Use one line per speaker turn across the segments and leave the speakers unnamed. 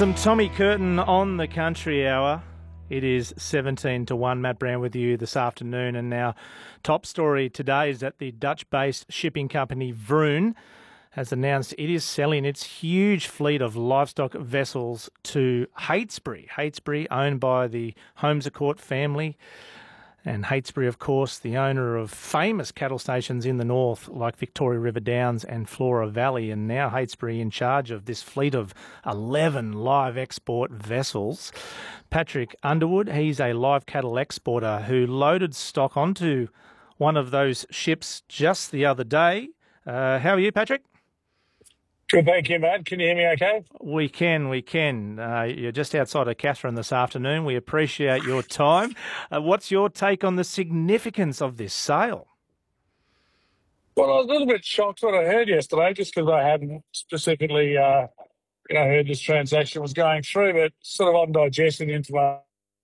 Some Tommy Curtin on the Country Hour. It is 17 to 1. Matt Brown with you this afternoon. And now, top story today is that the Dutch-based shipping company Vroon has announced it is selling its huge fleet of livestock vessels to Heytesbury. Heytesbury, owned by the Holmes à Court family. And Heytesbury, of course, the owner of famous cattle stations in the north like Victoria River Downs and Flora Valley. And now Heytesbury in charge of this fleet of 11 live export vessels. Patrick Underwood, he's a live cattle exporter who loaded stock onto one of those ships just the other day. How are you, Patrick?
Good, thank you, Matt. Can you hear me okay?
We can. You're just outside of Katherine this afternoon. We appreciate your time. What's your take on the significance of this sale?
Well, I was a little bit shocked when I heard yesterday, just because I hadn't specifically heard this transaction was going through, but sort of on digesting into my...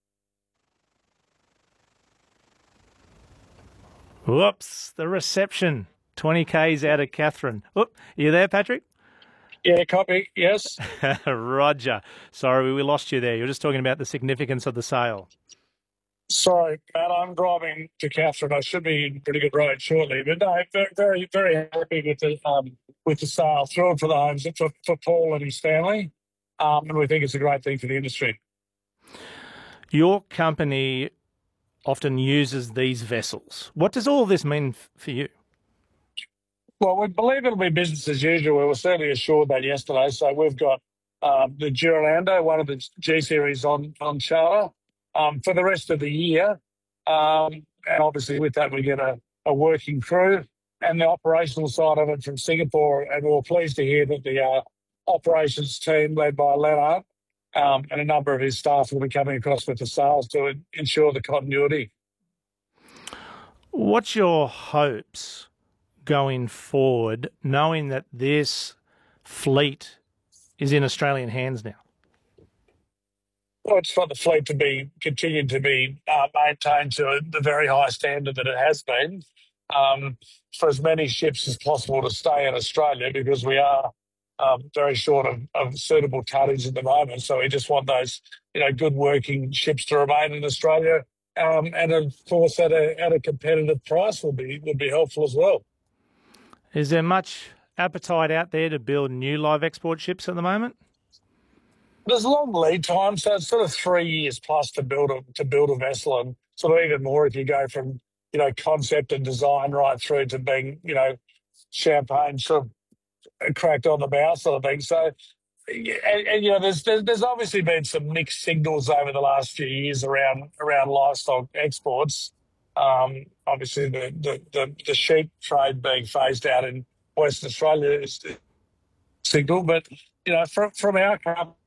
Whoops, the reception. 20 Ks out of Katherine. Whoop, you there, Patrick?
Yeah, copy, yes.
Roger. Sorry, we lost you there. You're just talking about the significance of the sale.
Sorry, Matt, I'm driving to Katherine. I should be in pretty good road shortly. But no, very, very happy with the sale. Thrilled for the homes, for Paul and his family. And we think it's a great thing for the industry.
Your company often uses these vessels. What does all this mean for you?
Well, we believe it'll be business as usual. We were certainly assured that yesterday. So we've got the Duralando, one of the G series on charter for the rest of the year. And obviously with that, we get a working crew and the operational side of it from Singapore. And we were pleased to hear that the operations team led by Leonard and a number of his staff will be coming across with the sales to ensure the continuity.
What's your hopes going forward, knowing that this fleet is in Australian hands now?
Well, it's for the fleet to continue to be maintained to the very high standard that it has been, for as many ships as possible to stay in Australia, because we are very short of suitable tonnage at the moment. So we just want those, good working ships to remain in Australia, and of course at a competitive price will be helpful as well.
Is there much appetite out there to build new live export ships at the moment?
There's long lead time, so it's sort of 3 years plus to build a vessel, and sort of even more if you go from concept and design right through to being champagne sort of cracked on the bow sort of thing. So, and there's obviously been some mixed signals over the last few years around livestock exports. Obviously, the sheep trade being phased out in Western Australia is a signal, but from our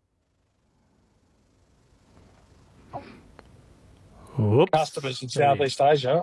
customers in Southeast Asia,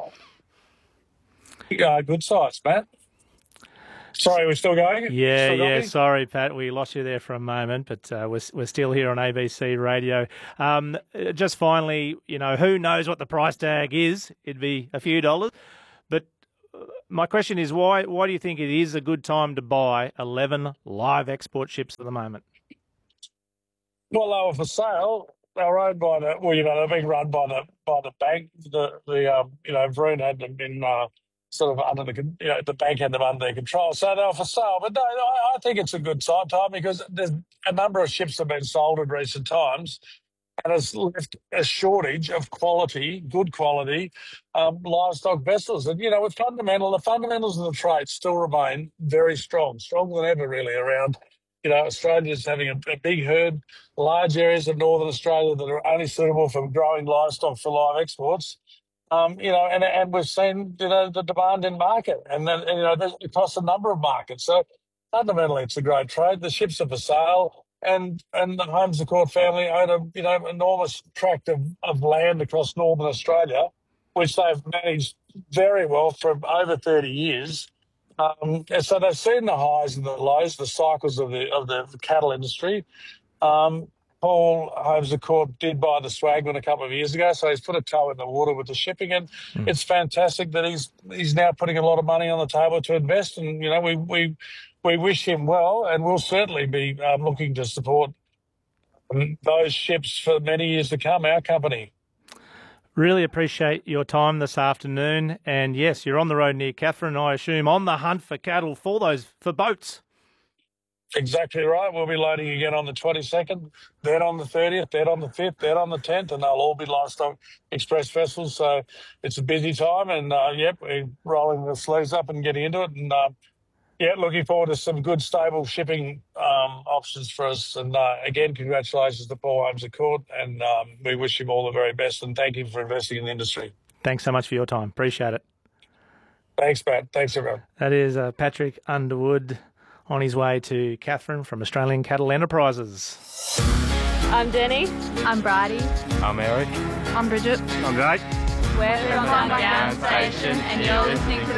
good size, Matt. Sorry, we're still going?
Yeah. Sorry, Pat, we lost you there for a moment, but we're still here on ABC Radio. Just finally, who knows what the price tag is? It'd be a few dollars. But my question is, why do you think it is a good time to buy 11 live export ships at the moment?
Well, they were for sale. They were owned by they're being run by the bank. Vroon had them in sort of under the bank had them under their control, so they were for sale. But no, I think it's a good time because there's a number of ships that have been sold in recent times, and it's left a shortage of good quality livestock vessels. And with the fundamentals of the trade still remain very strong, stronger than ever really around. Australia's having a big herd, large areas of northern Australia that are only suitable for growing livestock for live exports. And we've seen, the demand in market and then, across a number of markets. So fundamentally, it's a great trade. The ships are for sale, and the Holmes à Court family own enormous tract of land across northern Australia, which they've managed very well for over 30 years. And so they've seen the highs and the lows, the cycles of the cattle industry. Paul Holmes à Court did buy the Swagman a couple of years ago, so he's put a toe in the water with the shipping, and it's fantastic that he's now putting a lot of money on the table to invest. And we wish him well, and we'll certainly be looking to support those ships for many years to come, our company.
Really appreciate your time this afternoon. And yes, you're on the road near Katherine, I assume, on the hunt for cattle for boats.
Exactly right. We'll be loading again on the 22nd, then on the 30th, then on the 5th, then on the 10th, and they'll all be livestock express vessels. So it's a busy time, and we're rolling the sleeves up and getting into it. And looking forward to some good, stable shipping options for us. And again, congratulations to Paul Holmes à Court, and we wish him all the very best. And thank you for investing in the industry.
Thanks so much for your time. Appreciate it.
Thanks, Matt. Thanks, everyone.
That is Patrick Underwood on his way to Katherine from Australian Cattle Enterprises.
I'm Denny.
I'm Bridie.
I'm Eric.
I'm Bridget.
I'm Jake.
We're from Down Station, and you're listening to